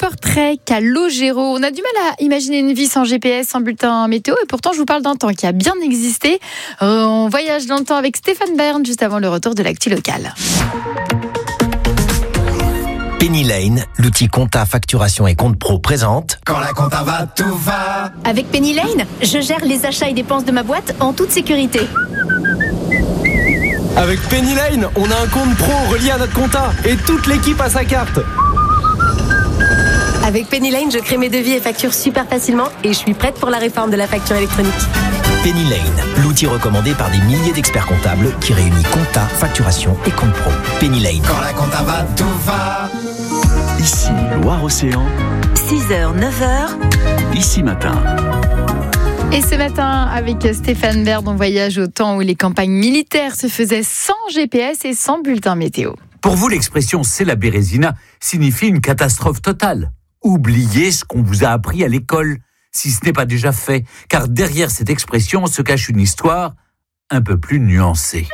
portrait Calogero. On a du mal à imaginer une vie sans GPS, sans bulletin météo, et pourtant je vous parle d'un temps qui a bien existé. On voyage dans le temps avec Stéphane Bern, juste avant le retour de l'actu locale. Penny Lane, l'outil compta, facturation et compte pro présente. Quand la compta va, tout va. Avec Penny Lane, je gère les achats et dépenses de ma boîte en toute sécurité. Avec Penny Lane, on a un compte pro relié à notre compta et toute l'équipe a sa carte. Avec Penny Lane, je crée mes devis et factures super facilement et je suis prête pour la réforme de la facture électronique. Penny Lane, l'outil recommandé par des milliers d'experts comptables qui réunit compta, facturation et compte pro. Penny Lane. Quand la compta va, tout va. Ici, Loire-Océan. 6h, 9h. Ici matin. Et ce matin, avec Stéphane Bern, on voyage au temps où les campagnes militaires se faisaient sans GPS et sans bulletin météo. Pour vous, l'expression « c'est la Bérésina » signifie une catastrophe totale. Oubliez ce qu'on vous a appris à l'école, si ce n'est pas déjà fait, car derrière cette expression se cache une histoire un peu plus nuancée.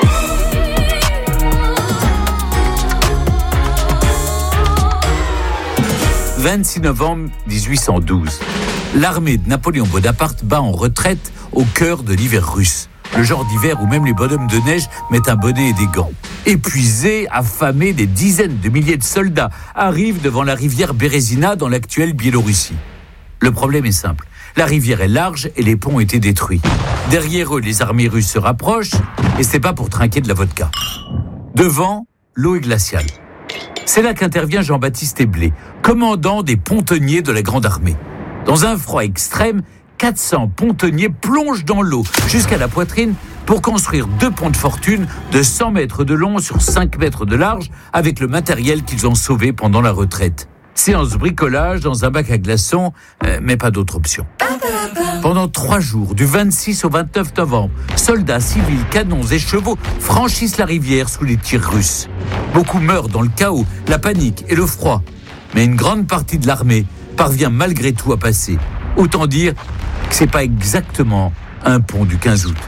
« 26 novembre 1812. L'armée de Napoléon Bonaparte bat en retraite au cœur de l'hiver russe. Le genre d'hiver où même les bonhommes de neige mettent un bonnet et des gants. Épuisés, affamés, des dizaines de milliers de soldats arrivent devant la rivière Bérésina dans l'actuelle Biélorussie. Le problème est simple. La rivière est large et les ponts ont été détruits. Derrière eux, les armées russes se rapprochent et c'est pas pour trinquer de la vodka. Devant, l'eau est glaciale. C'est là qu'intervient Jean-Baptiste Éblé, commandant des pontonniers de la Grande Armée. Dans un froid extrême, 400 pontonniers plongent dans l'eau jusqu'à la poitrine pour construire 2 ponts de fortune de 100 mètres de long sur 5 mètres de large avec le matériel qu'ils ont sauvé pendant la retraite. Séance bricolage dans un bac à glaçons, mais pas d'autre option. Pendant 3 jours, du 26 au 29 novembre, soldats, civils, canons et chevaux franchissent la rivière sous les tirs russes. Beaucoup meurent dans le chaos, la panique et le froid. Mais une grande partie de l'armée parvient malgré tout à passer. Autant dire que c'est pas exactement un pont du 15 août.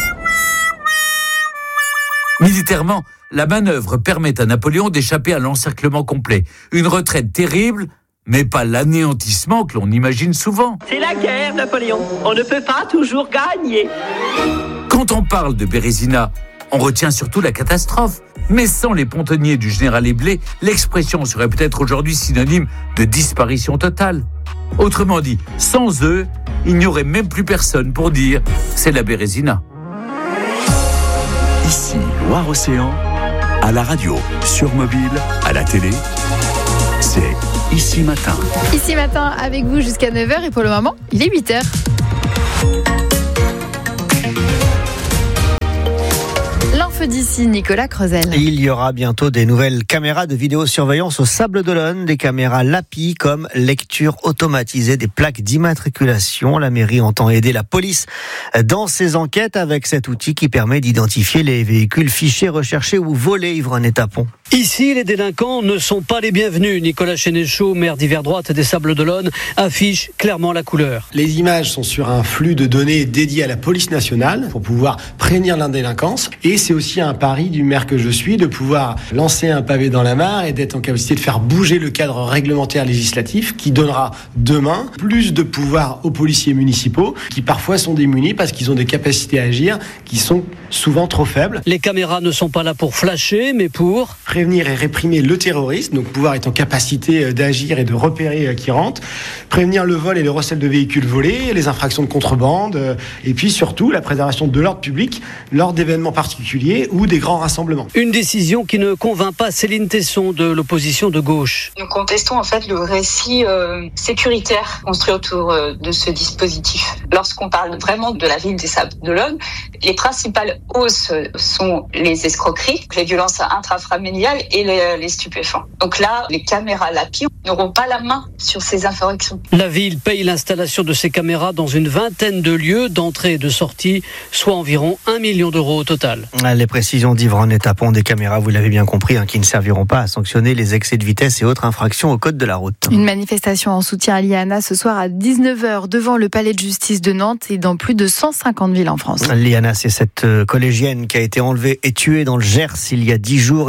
Militairement, la manœuvre permet à Napoléon d'échapper à l'encerclement complet. Une retraite terrible, mais pas l'anéantissement que l'on imagine souvent. C'est la guerre, Napoléon. On ne peut pas toujours gagner. Quand on parle de Bérésina, on retient surtout la catastrophe. Mais sans les pontonniers du général Éblé, l'expression serait peut-être aujourd'hui synonyme de disparition totale. Autrement dit, sans eux, il n'y aurait même plus personne pour dire « c'est la Bérésina ». Ici, Loire-Océan. À la radio, sur mobile, à la télé. C'est Ici matin. Ici matin avec vous jusqu'à 9h et pour le moment, il est 8h. L'info d'ici, Nicolas Creusel. Il y aura bientôt des nouvelles caméras de vidéosurveillance au Sable d'Olonne, des caméras LAPI comme lecture automatisée des plaques d'immatriculation. La mairie entend aider la police dans ses enquêtes avec cet outil qui permet d'identifier les véhicules fichés, recherchés ou volés. Yvonne Etapon. Ici, les délinquants ne sont pas les bienvenus. Nicolas Chénéchaud, maire d'Hiver Droite des Sables d'Olonne, affiche clairement la couleur. Les images sont sur un flux de données dédié à la police nationale pour pouvoir prévenir l'indélinquance. Et c'est aussi un pari du maire que je suis de pouvoir lancer un pavé dans la mare et d'être en capacité de faire bouger le cadre réglementaire législatif qui donnera demain plus de pouvoir aux policiers municipaux qui parfois sont démunis parce qu'ils ont des capacités à agir qui sont souvent trop faibles. Les caméras ne sont pas là pour flasher, mais pour prévenir et réprimer le terrorisme, donc pouvoir être en capacité d'agir et de repérer qui rentre, prévenir le vol et le recel de véhicules volés, les infractions de contrebande, et puis surtout la préservation de l'ordre public lors d'événements particuliers ou des grands rassemblements. Une décision qui ne convainc pas Céline Tesson de l'opposition de gauche. Nous contestons en fait le récit sécuritaire construit autour de ce dispositif. Lorsqu'on parle vraiment de la ville des Sables d'Olonne, les principales hausses sont les escroqueries, les violences intrafamiliales et les stupéfiants. Donc là, les caméras LAPI n'auront pas la main sur ces infractions. La ville paye l'installation de ces caméras dans une vingtaine de lieux d'entrée et de sortie, soit environ 1 million d'euros au total. Les précisions d'Yvonne Etapon, des caméras, vous l'avez bien compris, qui ne serviront pas à sanctionner les excès de vitesse et autres infractions au code de la route. Une manifestation en soutien à Liana ce soir à 19h devant le palais de justice de Nantes et dans plus de 150 villes en France. Liana, c'est cette collégienne qui a été enlevée et tuée dans le Gers il y a 10 jours et dont le corps a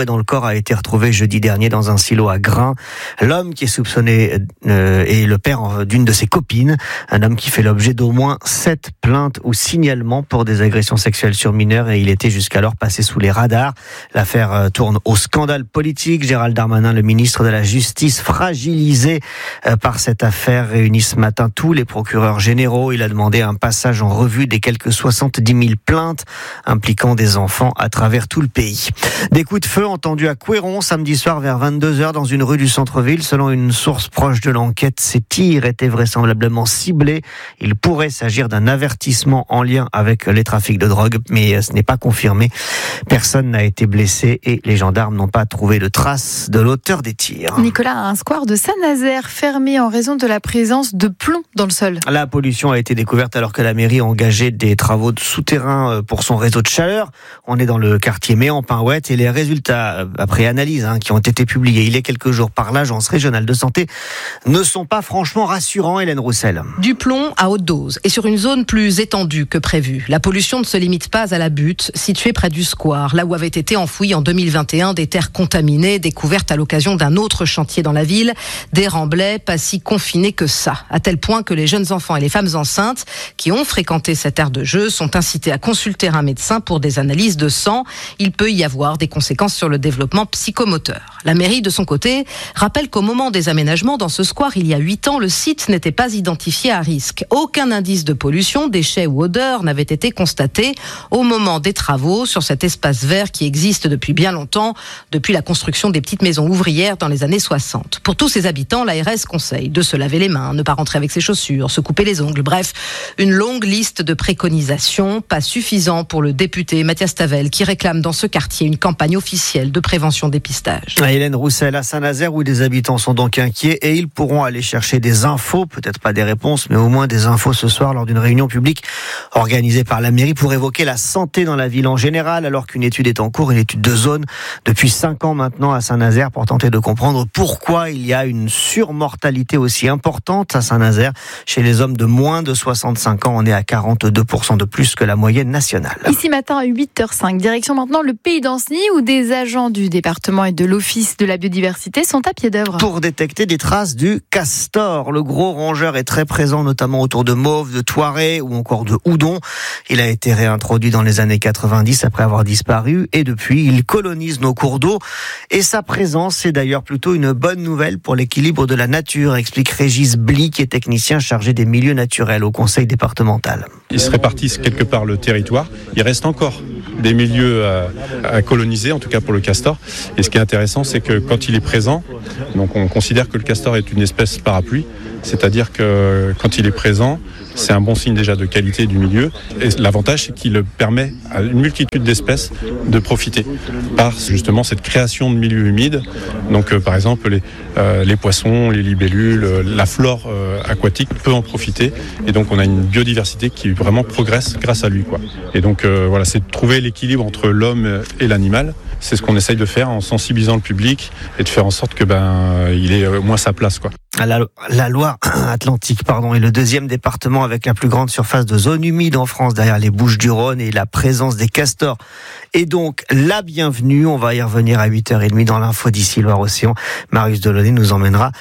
a été retrouvé jeudi dernier dans un silo à Grain. L'homme qui est soupçonné est le père d'une de ses copines. Un homme qui fait l'objet d'au moins 7 plaintes ou signalements pour des agressions sexuelles sur mineurs, et il était jusqu'alors passé sous les radars. L'affaire tourne au scandale politique. Gérald Darmanin, le ministre de la Justice, fragilisé par cette affaire, réunit ce matin tous les procureurs généraux. Il a demandé un passage en revue des quelques 70 000 plaintes impliquant des enfants à travers tout le pays. Des coups de feu entendus à Couéron samedi soir vers 22h dans une rue du centre-ville. Selon une source proche de l'enquête, ces tirs étaient vraisemblablement ciblés. Il pourrait s'agir d'un avertissement en lien avec les trafics de drogue, mais ce n'est pas confirmé. Personne n'a été blessé et les gendarmes n'ont pas trouvé de traces de l'auteur des tirs. Nicolas, un square de Saint-Nazaire fermé en raison de la présence de plomb dans le sol. La pollution a été découverte alors que la mairie a engagé des travaux de souterrain pour son réseau de chaleur. On est dans le quartier Méan-Pinouette et les résultats, après analyse, qui ont été publiés il y a quelques jours par l'Agence régionale de santé, ne sont pas franchement rassurants, Hélène Roussel. Du plomb à haute dose et sur une zone plus étendue que prévu. La pollution ne se limite pas à la butte, située près du square, là où avaient été enfouies en 2021 des terres contaminées découvertes à l'occasion d'un autre chantier dans la ville. Des remblais pas si confinés que ça, à tel point que les jeunes enfants et les femmes enceintes qui ont fréquenté cette aire de jeu sont incités à consulter un médecin pour des analyses de sang. Il peut y avoir des conséquences sur le développement psychomoteur. La mairie, de son côté, rappelle qu'au moment des aménagements dans ce square, il y a 8 ans, le site n'était pas identifié à risque. Aucun indice de pollution, déchets ou odeur n'avait été constaté au moment des travaux sur cet espace vert qui existe depuis bien longtemps, depuis la construction des petites maisons ouvrières dans les années 60. Pour tous ces habitants, l'ARS conseille de se laver les mains, ne pas rentrer avec ses chaussures, se couper les ongles. Bref, une longue liste de préconisations, pas suffisant pour le député Mathias Tavel qui réclame dans ce quartier une campagne officielle de prévention-dépistage. Hélène Roussel à Saint-Nazaire, où des habitants sont donc inquiets et ils pourront aller chercher des infos, peut-être pas des réponses, mais au moins des infos ce soir lors d'une réunion publique organisée par la mairie pour évoquer la santé dans la ville en général, alors qu'une étude est en cours, une étude de zone depuis 5 ans maintenant à Saint-Nazaire pour tenter de comprendre pourquoi il y a une surmortalité aussi importante à Saint-Nazaire. Chez les hommes de moins de 65 ans, on est à 42% de plus que la moyenne nationale. Ici matin à 8h05, direction maintenant le Pays d'Anceny où des agents du département et de l'Office de la biodiversité sont à pied d'œuvre. Pour détecter des traces du castor. Le gros rongeur est très présent notamment autour de Mauves, de Thoiret ou encore de Houdon. Il a été réintroduit dans les années 90 après avoir disparu et depuis il colonise nos cours d'eau et sa présence est d'ailleurs plutôt une bonne nouvelle pour l'équilibre de la nature, explique Régis Bly qui est technicien chargé des milieux naturels au conseil départemental. Ils se répartissent quelque part le territoire. Il reste encore des milieux à coloniser, en tout cas pour le castor. Et ce qui est intéressant, c'est que quand il est présent, donc on considère que le castor est une espèce parapluie, c'est-à-dire que quand il est présent, c'est un bon signe déjà de qualité du milieu. Et l'avantage, c'est qu'il permet à une multitude d'espèces de profiter par justement cette création de milieux humides. Donc par exemple, les poissons, les libellules, la flore aquatique peut en profiter. Et donc on a une biodiversité qui vraiment progresse grâce à lui, quoi. Et donc voilà, c'est de trouver l'équilibre entre l'homme et l'animal. C'est ce qu'on essaye de faire en sensibilisant le public et de faire en sorte que il ait au moins sa place, quoi. La Loire-Atlantique, est le deuxième département avec la plus grande surface de zone humide en France, derrière les Bouches-du-Rhône, et la présence des castors est donc la bienvenue. On va y revenir à 8h30 dans l'info d'ici Loire-Océan. Marius Delaunay nous emmènera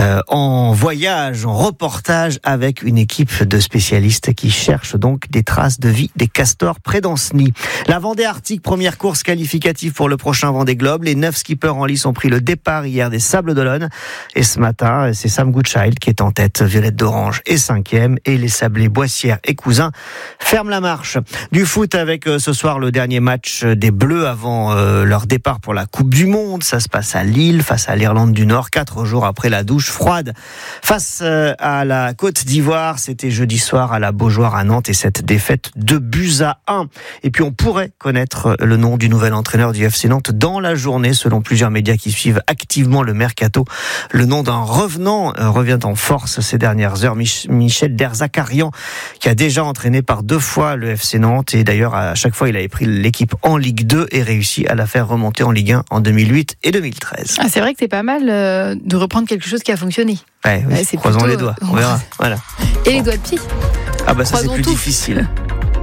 en voyage, en reportage avec une équipe de spécialistes qui cherchent donc des traces de vie des castors près d'Anceny. La Vendée Arctique, première course qualificative pour le prochain Vendée Globe. Les 9 skippers en lice ont pris le départ hier des Sables d'Olonne. Et ce matin, c'est Sam Goodchild qui est en tête. Violette d'Orange est 5e. Et les Sablés Boissière et Cousin ferment la marche. Du foot avec ce soir le dernier match des Bleus avant leur départ pour la Coupe du Monde. Ça se passe à Lille face à l'Irlande du Nord, 4 jours après la douche froide. Face à la Côte d'Ivoire, c'était jeudi soir à la Beaujoire à Nantes et cette défaite 2-1. Et puis on pourrait connaître le nom du nouvel entraîneur du FC Nantes dans la journée, selon plusieurs médias qui suivent activement le mercato. Le nom d'un revenant revient en force ces dernières heures, Michel Derzakarian, qui a déjà entraîné par 2 fois le FC Nantes et d'ailleurs à chaque fois il avait pris l'équipe en Ligue 2 et réussi à la faire remonter en Ligue 1 en 2008 et 2013. C'est vrai que c'est pas mal de reprendre quelque chose qui a fonctionné. Ouais, croisons les doigts, on verra. Voilà. Et les doigts de pied. Ça c'est plus difficile.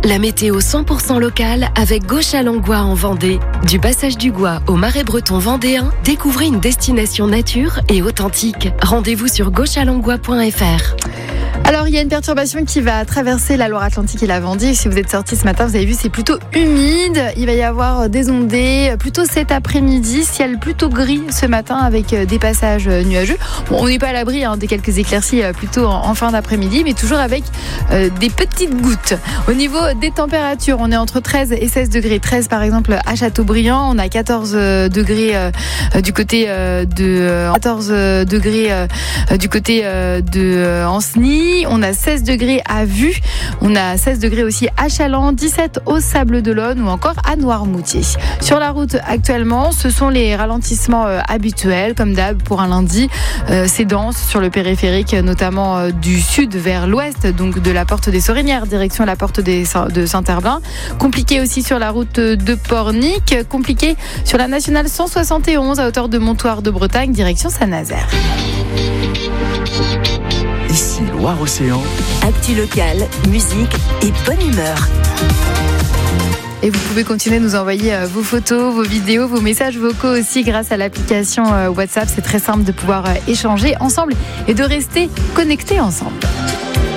La météo 100% locale avec Gauche-à-Langlois en Vendée. Du passage du Gois au Marais breton vendéen, découvrez une destination nature et authentique. Rendez-vous sur gauchealanglois.fr. Alors, il y a une perturbation qui va traverser la Loire-Atlantique et la Vendée. Si vous êtes sortis ce matin, vous avez vu, c'est plutôt humide. Il va y avoir des ondées plutôt cet après-midi. Ciel plutôt gris ce matin avec des passages nuageux. Bon, on n'est pas à l'abri des quelques éclaircies plutôt en fin d'après-midi, mais toujours avec des petites gouttes. Au niveau des températures, on est entre 13 et 16 degrés. 13 par exemple à Châteaubriand. On a 14 degrés du côté de 14 degrés du côté de Ancenis. On a 16 degrés à Vue, on a 16 degrés aussi à Chaland, 17 au Sable-d'Olonne ou encore à Noirmoutier. Sur la route actuellement, ce sont les ralentissements habituels comme d'hab pour un lundi. C'est dense sur le périphérique, notamment du sud vers l'ouest, donc de la porte des Sorinières, direction la porte de Saint-Herblain. Compliqué aussi sur la route de Pornic, compliqué sur la nationale 171 à hauteur de Montoire de Bretagne, direction Saint-Nazaire. Ici Loire-Océan. Actu locale, musique et bonne humeur. Et vous pouvez continuer de nous envoyer vos photos, vos vidéos, vos messages vocaux aussi grâce à l'application WhatsApp. C'est très simple de pouvoir échanger ensemble et de rester connectés ensemble.